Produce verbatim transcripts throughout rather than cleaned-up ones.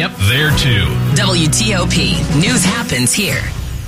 Yep, there too. W T O P. News happens here.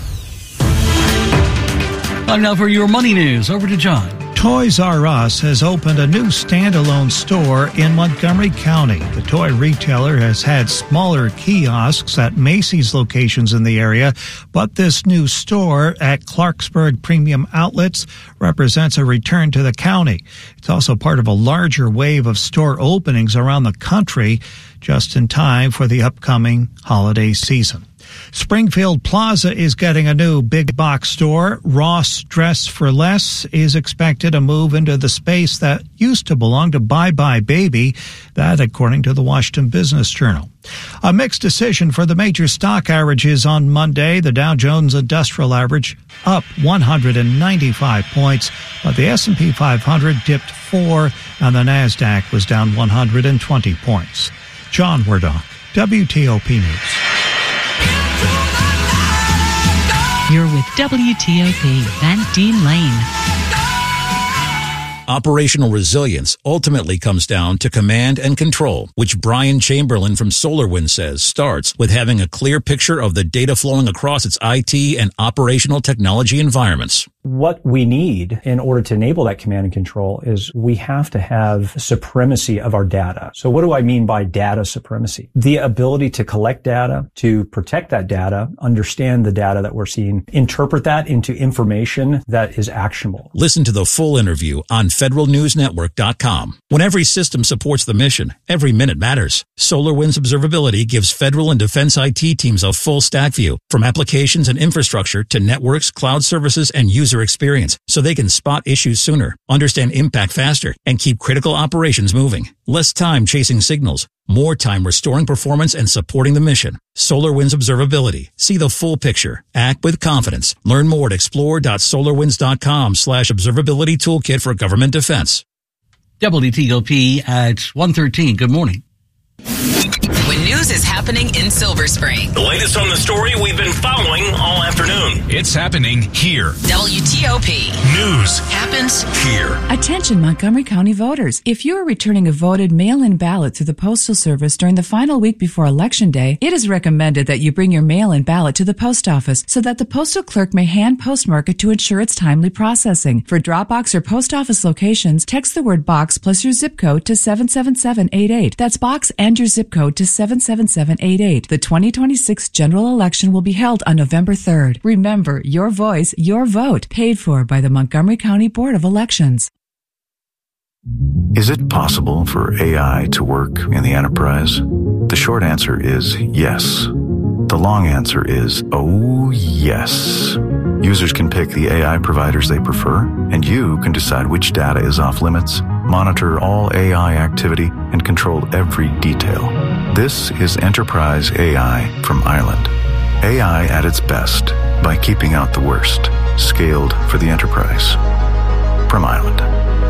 Time now for your money news. Over to John. Toys R Us has opened a new standalone store in Montgomery County. The toy retailer has had smaller kiosks at Macy's locations in the area, but this new store at Clarksburg Premium Outlets represents a return to the county. It's also part of a larger wave of store openings around the country, just in time for the upcoming holiday season. Springfield Plaza is getting a new big box store. Ross Dress for Less is expected to move into the space that used to belong to Bye Bye Baby. That, according to the Washington Business Journal. A mixed decision for the major stock averages on Monday. The Dow Jones Industrial Average up one hundred ninety-five points, but the S and P five hundred dipped four, and the NASDAQ was down one hundred twenty points. John Wardock, W T O P News. You're with W T O P, Van Dean Lane. Operational resilience ultimately comes down to command and control, which Brian Chamberlain from SolarWinds says starts with having a clear picture of the data flowing across its I T and operational technology environments. What we need in order to enable that command and control is we have to have supremacy of our data. So what do I mean by data supremacy? The ability to collect data, to protect that data, understand the data that we're seeing, interpret that into information that is actionable. Listen to the full interview on federal news network dot com. When every system supports the mission, every minute matters. SolarWinds Observability gives federal and defense I T teams a full stack view, from applications and infrastructure to networks, cloud services, and user experience, so they can spot issues sooner, understand impact faster, and keep critical operations moving. Less time chasing signals, more time restoring performance and supporting the mission. SolarWinds Observability. See the full picture. Act with confidence. Learn more at explore.solarwinds.com slash observability toolkit for government defense. W T O P at one thirteen. Good morning. When news is happening in Silver Spring. The latest on the story we've been following all afternoon. It's happening here. W T O P. News happens here. Attention Montgomery County voters. If you are returning a voted mail-in ballot through the Postal Service during the final week before Election Day, it is recommended that you bring your mail-in ballot to the post office so that the postal clerk may hand postmark it to ensure its timely processing. For drop box or post office locations, text the word box plus your zip code to seven seven seven eight eight. That's box and your zip code to seven seven seven eight eight. The twenty twenty-six general election will be held on November third. Remember, your voice, your vote, paid for by the Montgomery County Board of Elections. Is it possible for A I to work in the enterprise? The short answer is yes. The long answer is, oh yes. Users can pick the A I providers they prefer, and you can decide which data is off limits, monitor all A I activity, and control every detail. This is Enterprise A I from Ireland. A I at its best by keeping out the worst. Scaled for the enterprise. From Ireland.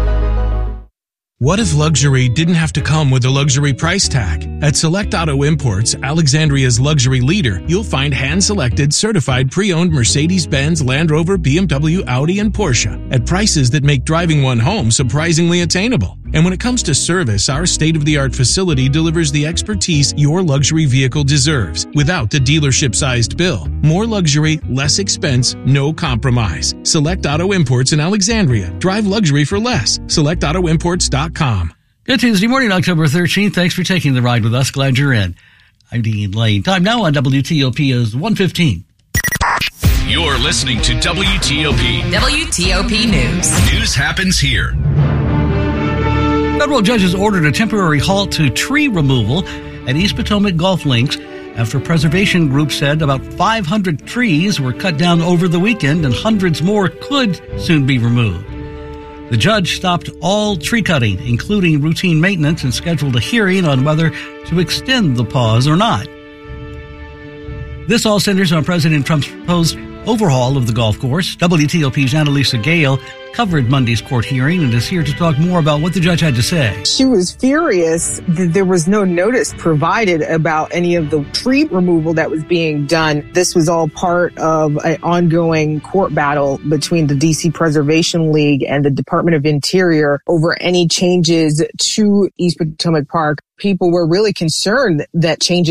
What if luxury didn't have to come with a luxury price tag? At Select Auto Imports, Alexandria's luxury leader, you'll find hand-selected, certified pre-owned Mercedes-Benz, Land Rover, B M W, Audi, and Porsche at prices that make driving one home surprisingly attainable. And when it comes to service, our state-of-the-art facility delivers the expertise your luxury vehicle deserves without the dealership-sized bill. More luxury, less expense, no compromise. Select Auto Imports in Alexandria. Drive luxury for less. select auto imports dot com. Good Tuesday morning, October thirteenth. Thanks for taking the ride with us. Glad you're in. I'm Dean Lane. Time now on W T O P is one fifteen. You're listening to W T O P. W T O P News. News happens here. Federal judges ordered a temporary halt to tree removal at East Potomac Golf Links after preservation groups said about five hundred trees were cut down over the weekend and hundreds more could soon be removed. The judge stopped all tree cutting, including routine maintenance, and scheduled a hearing on whether to extend the pause or not. This all centers on President Trump's proposed overhaul of the golf course. W T O P's Annalisa Gale covered Monday's court hearing and is here to talk more about what the judge had to say. She was furious that there was no notice provided about any of the tree removal that was being done. This was all part of an ongoing court battle between the D C Preservation League and the Department of Interior over any changes to East Potomac Park. People were really concerned that changes